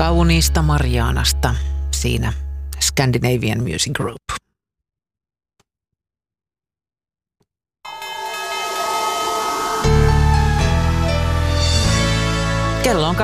Kauniista Marianasta, siinä Scandinavian Music Group. Kello on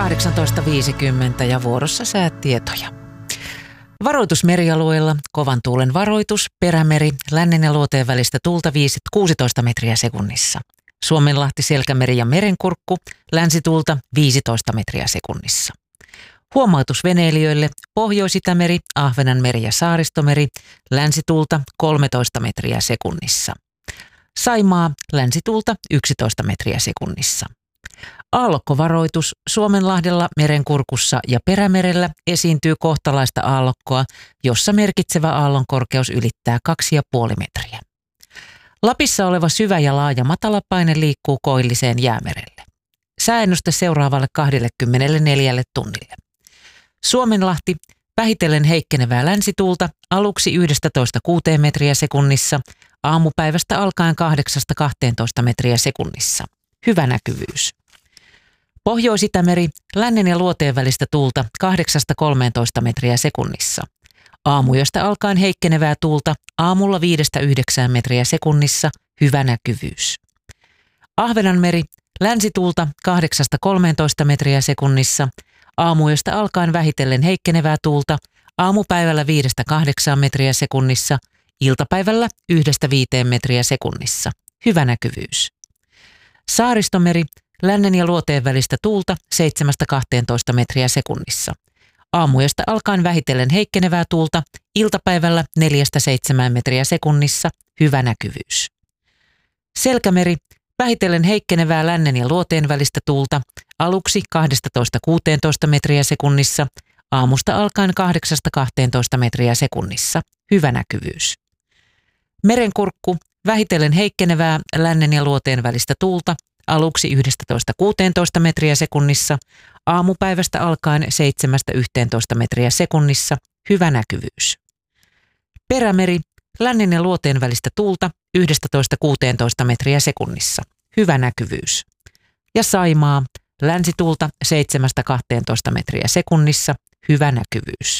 18.50 ja vuorossa säätietoja. Varoitus merialueella, kovan tuulen varoitus, Perämeri, lännen ja luoteen välistä tuulta 16 metriä sekunnissa. Suomenlahti, Selkämeri ja Merenkurkku, länsituulta 15 metriä sekunnissa. Huomautus veneilijöille, Pohjois-Itämeri, Ahvenanmeri ja Saaristomeri, länsituulta 13 metriä sekunnissa. Saimaa, länsituulta 11 metriä sekunnissa. Aallokkovaroitus, Suomenlahdella, Merenkurkussa ja Perämerellä esiintyy kohtalaista aallokkoa, jossa merkitsevä aallonkorkeus ylittää 2,5 metriä. Lapissa oleva syvä ja laaja matalapaine liikkuu koilliseen Jäämerelle. Sääennuste seuraavalle 24 tunnille. Suomenlahti, vähitellen heikkenevää länsituulta, aluksi 11-6 metriä sekunnissa, aamupäivästä alkaen 8-12 metriä sekunnissa. Hyvä näkyvyys. Pohjois-Itämeri, lännen ja luoteen välistä tuulta 8-13 metriä sekunnissa. Aamuyöstä alkaen heikkenevää tuulta, aamulla 5-9 metriä sekunnissa, hyvä näkyvyys. Ahvenanmeri, länsituulta 8-13 metriä sekunnissa, aamuyöstä alkaen vähitellen heikkenevää tuulta, aamupäivällä 5-8 metriä sekunnissa, iltapäivällä 1-5 metriä sekunnissa, hyvä näkyvyys. Saaristomeri, lännen ja luoteen välistä tuulta 7-12 metriä sekunnissa. Aamuyöstä alkaen vähitellen heikkenevää tuulta, iltapäivällä 4-7 metriä sekunnissa, hyvä näkyvyys. Selkämeri, vähitellen heikkenevää lännen ja luoteen välistä tuulta, aluksi 12-16 metriä sekunnissa, aamusta alkaen 8-12 metriä sekunnissa, hyvä näkyvyys. Merenkurkku, vähitellen heikkenevää lännen ja luoteen välistä tuulta, aluksi 11-16 metriä sekunnissa, aamupäivästä alkaen 7-11 metriä sekunnissa, hyvä näkyvyys. Perämeri, lännen ja luoteen välistä tuulta, 11-16 metriä sekunnissa, hyvä näkyvyys. Ja Saimaa, länsituulta 7-12 metriä sekunnissa, hyvä näkyvyys.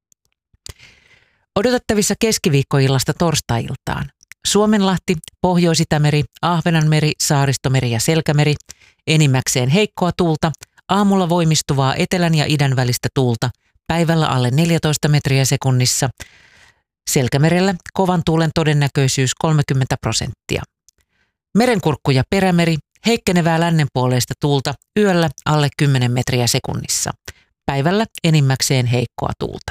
Odotettavissa keskiviikkoillasta torstai-iltaan. Suomenlahti, Pohjois-Itämeri, Ahvenanmeri, Saaristomeri ja Selkämeri, enimmäkseen heikkoa tuulta, aamulla voimistuvaa etelän ja idän välistä tuulta, päivällä alle 14 metriä sekunnissa, Selkämerellä kovan tuulen todennäköisyys 30%. Merenkurkku ja Perämeri, heikkenevää lännenpuoleista tuulta, yöllä alle 10 metriä sekunnissa, päivällä enimmäkseen heikkoa tuulta.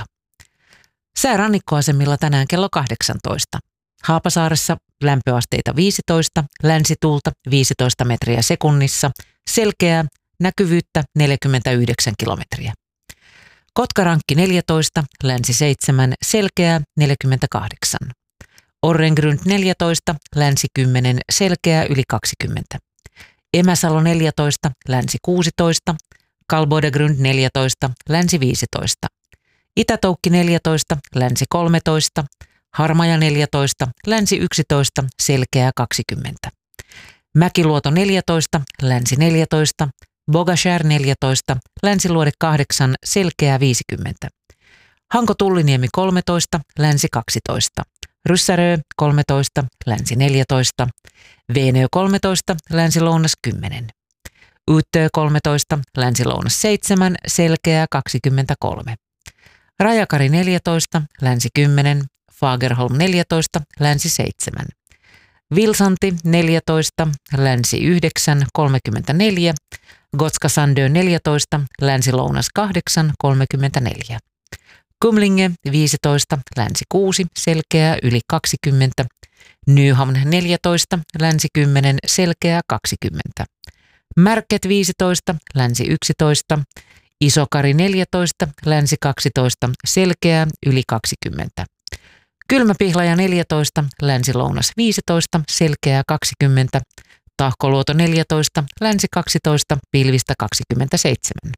Sää rannikkoasemilla tänään kello 18. Haapasaaressa lämpöasteita 15, länsituulta 15 metriä sekunnissa, selkeää, näkyvyyttä 49 kilometriä. Kotkarankki 14, länsi 7, selkeää 48. Orrengrund 14, länsi 10, selkeää yli 20. Emäsalo 14, länsi 16, Kalbodegrund 14, länsi 15. Itätoukki 14, länsi 13, Harmaja 14, länsi 11, selkeää 20. Mäkiluoto 14, länsi 14, Bogashär 14, länsiluode 8, selkeää 50. Hanko-Tulliniemi 13, länsi 12. Ryssärö 13, länsi 14. Veenö 13, länsi-lounas 10. Yyttö 13, länsi-lounas 7, selkeää 23. Rajakari 14, länsi 10. Fagerholm 14, länsi 7. Vilsanti 14, länsi 9, 34. Gotska-Sandö 14, länsi-lounas 8, 34. Kumlinge 15, länsi 6, selkeää yli 20. Nyhamn 14, länsi 10, selkeää 20. Märket 15, länsi 11. Isokari 14, länsi 12, selkeää yli 20. Kylmäpihlaja 14, länsi-lounas 15, selkeää 20. Tahkoluoto 14, länsi 12, pilvistä 27.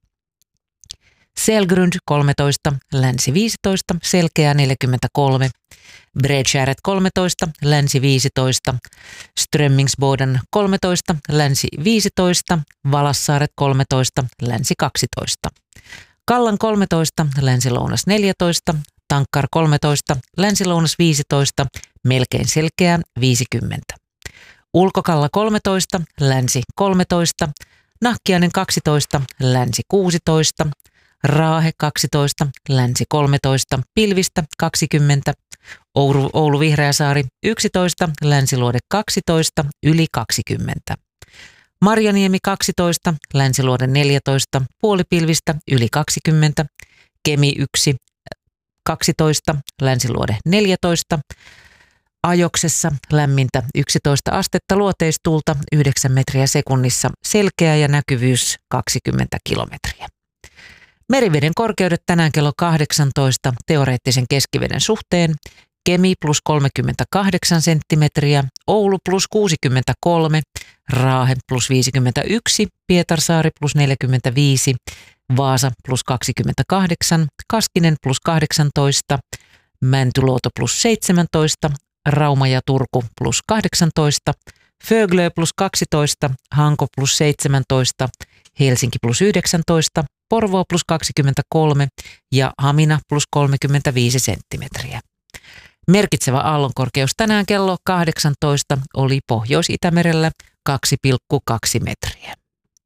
Selgrund 13, länsi 15, selkeää 43. Bredskäret 13, länsi 15. Strömmingsboden 13, länsi 15. Valassaaret 13, länsi 12. Kallan 13, länsi-lounas 14, Tankkar 13, länsi-lounas 15, melkein selkeä 50. Ulkokalla 13, länsi 13, Nahkiainen 12, länsi 16, Raahe 12, länsi 13, Pilvistä 20, Oulu Vihreäsaari 11, Länsiluode 12, yli 20. Marjaniemi 12, Länsiluode 14, puolipilvistä yli 20, Kemi 1, 12, Länsiluode 14, Ajoksessa lämmintä 11 astetta, luoteistuulta 9 metriä sekunnissa, selkeä ja näkyvyys 20 kilometriä. Meriveden korkeudet tänään kello 18 teoreettisen keskiveden suhteen. Kemi plus 38 senttimetriä, Oulu plus 63, Raahe plus 51, Pietarsaari plus 45, Vaasa plus 28, Kaskinen plus 18, Mäntyluoto plus 17, Rauma ja Turku plus 18, Föglö plus 12, Hanko plus 17, Helsinki plus 19, Porvoo plus 23 ja Hamina plus 35 senttimetriä. Merkitsevä aallonkorkeus tänään kello 18 oli Pohjois-Itämerellä 2,2 metriä.